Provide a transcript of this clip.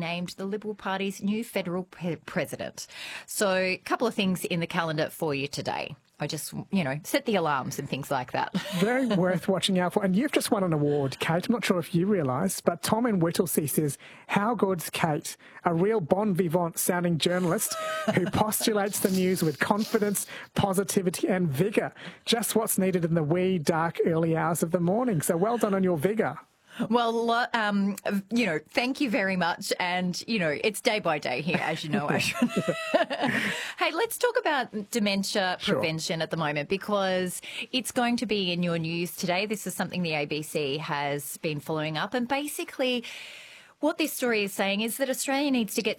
named the Liberal Party's new federal president. So a couple of things in the calendar for you today. I just, set the alarms and things like that. Very worth watching out for. And you've just won an award, Kate. I'm not sure if you realised, but Tom in Whittlesea says, how good's Kate? A real bon vivant sounding journalist who postulates the news with confidence, positivity and vigour. Just what's needed in the wee, dark, early hours of the morning. So well done on your vigour. Well, thank you very much. And, it's day by day here, as you know, Ashwin. Hey, let's talk about dementia prevention at the moment, because it's going to be in your news today. This is something the ABC has been following up. And basically, what this story is saying is that Australia needs to get